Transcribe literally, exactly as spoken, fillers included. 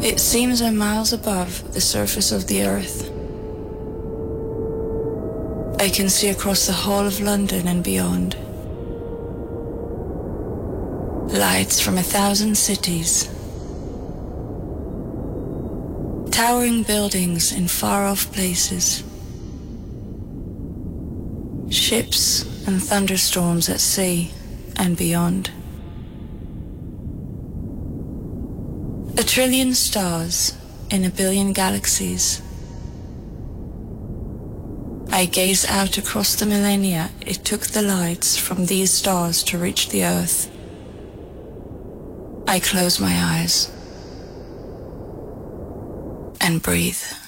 It seems I'm miles above the surface of the earth. I can see across the whole of London and beyond. Lights from a thousand cities. Towering buildings in far-off places. Ships and thunderstorms at sea and beyond. A trillion stars in a billion galaxies. I gaze out across the millennia it took the lights from these stars to reach the earth. I close my eyes and breathe.